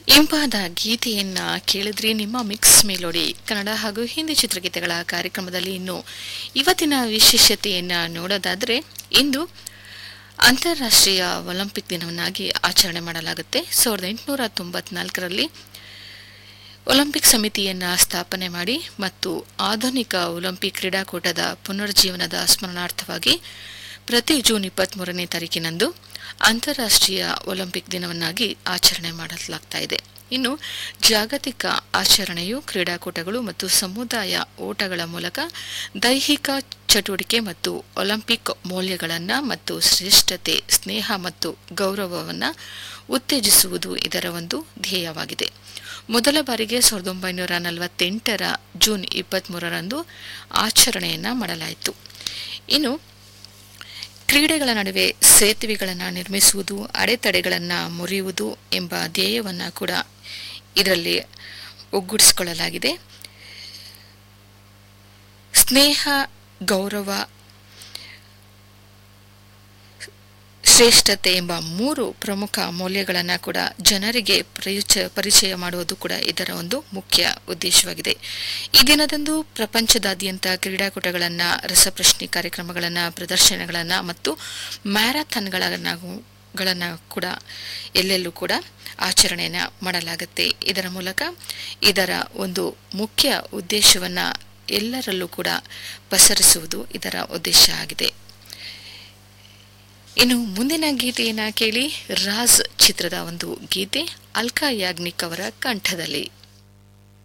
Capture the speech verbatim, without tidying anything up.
ಇಂಪಾದ ಗೀತೆಯನ್ನ ಕೇಳಿದ್ರಿ. ನಿಮ್ಮ ಮಿಕ್ಸ್ ಮೆಲೋಡಿ ಕನ್ನಡ ಹಾಗೂ ಹಿಂದಿ ಚಿತ್ರಗೀತೆಗಳ ಕಾರ್ಯಕ್ರಮದಲ್ಲಿ ಇನ್ನು ಇವತ್ತಿನ ವಿಶೇಷತೆಯನ್ನ ನೋಡೋದಾದ್ರೆ, ಇಂದು ಅಂತಾರಾಷ್ಟ್ರೀಯ ಒಲಿಂಪಿಕ್ ದಿನವನ್ನಾಗಿ ಆಚರಣೆ ಮಾಡಲಾಗುತ್ತೆ. ಸಾವಿರದ ಎಂಟುನೂರ ತೊಂಬತ್ನಾಲ್ಕರಲ್ಲಿ ಒಲಿಂಪಿಕ್ ಸಮಿತಿಯನ್ನ ಸ್ಥಾಪನೆ ಮಾಡಿ ಮತ್ತು ಆಧುನಿಕ ಒಲಿಂಪಿಕ್ ಕ್ರೀಡಾಕೂಟದ ಪುನರ್ಜೀವನದ ಸ್ಮರಣಾರ್ಥವಾಗಿ ಪ್ರತಿ ಜೂನ್ ಇಪ್ಪತ್ಮೂರನೇ ತಾರೀಕಿನಂದು ಅಂತಾರಾಷ್ಟ್ರೀಯ ಒಲಿಂಪಿಕ್ ದಿನವನ್ನಾಗಿ ಆಚರಣೆ ಮಾಡಲಾಗ್ತಾ ಇದೆ. ಇನ್ನು ಜಾಗತಿಕ ಆಚರಣೆಯು ಕ್ರೀಡಾಕೂಟಗಳು ಮತ್ತು ಸಮುದಾಯ ಓಟಗಳ ಮೂಲಕ ದೈಹಿಕ ಚಟುವಟಿಕೆ ಮತ್ತು ಒಲಿಂಪಿಕ್ ಮೌಲ್ಯಗಳನ್ನು ಮತ್ತು ಶ್ರೇಷ್ಠತೆ, ಸ್ನೇಹ ಮತ್ತು ಗೌರವವನ್ನು ಉತ್ತೇಜಿಸುವುದು ಇದರ ಒಂದು ಧ್ಯೇಯವಾಗಿದೆ. ಮೊದಲ ಬಾರಿಗೆ ಸಾವಿರದ ಒಂಬೈನೂರ ನಲವತ್ತೆಂಟರ ಜೂನ್ ಇಪ್ಪತ್ಮೂರರಂದು ಆಚರಣೆಯನ್ನ ಮಾಡಲಾಯಿತು. ಇನ್ನು ಕ್ರೀಡೆಗಳ ನಡುವೆ ಸೇತುವೆಗಳನ್ನು ನಿರ್ಮಿಸುವುದು, ಅಡೆತಡೆಗಳನ್ನು ಮುರಿಯುವುದು ಎಂಬ ಧ್ಯೇಯವನ್ನು ಕೂಡ ಇದರಲ್ಲಿ ಒಗ್ಗೂಡಿಸಿಕೊಳ್ಳಲಾಗಿದೆ. ಸ್ನೇಹ, ಗೌರವ, ಶ್ರೇಷ್ಠತೆ ಎಂಬ ಮೂರು ಪ್ರಮುಖ ಮೌಲ್ಯಗಳನ್ನು ಕೂಡ ಜನರಿಗೆ ಪರಿಚಯ ಪರಿಚಯ ಮಾಡುವುದು ಕೂಡ ಇದರ ಒಂದು ಮುಖ್ಯ ಉದ್ದೇಶವಾಗಿದೆ. ಈ ದಿನದಂದು ಪ್ರಪಂಚದಾದ್ಯಂತ ಕ್ರೀಡಾಕೂಟಗಳನ್ನು, ರಸಪ್ರಶ್ನೆ ಕಾರ್ಯಕ್ರಮಗಳನ್ನು, ಪ್ರದರ್ಶನಗಳನ್ನು ಮತ್ತು ಮ್ಯಾರಥಾನ್ಗಳನ್ನು ಕೂಡ ಎಲ್ಲೆಲ್ಲೂ ಕೂಡ ಆಚರಣೆಯನ್ನು ಮಾಡಲಾಗುತ್ತೆ. ಇದರ ಮೂಲಕ ಇದರ ಒಂದು ಮುಖ್ಯ ಉದ್ದೇಶವನ್ನು ಎಲ್ಲರಲ್ಲೂ ಕೂಡ ಪಸರಿಸುವುದು ಇದರ ಉದ್ದೇಶ ಆಗಿದೆ. ಇನ್ನು ಮುಂದಿನ ಗೀತೆಯನ್ನ ಕೇಳಿ. ರಾಜ್ ಚಿತ್ರದ ಒಂದು ಗೀತೆ ಅಲ್ಕಾ ಯಾಗ್ನಿಕ್ ಅವರ ಕಂಠದಲ್ಲಿ.